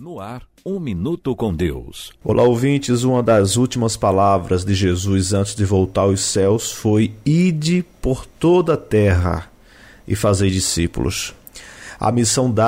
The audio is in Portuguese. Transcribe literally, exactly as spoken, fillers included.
No ar, um minuto com Deus. Olá, ouvintes. Uma das últimas palavras de Jesus antes de voltar aos céus foi: ide por toda a terra e fazei discípulos. A missão dada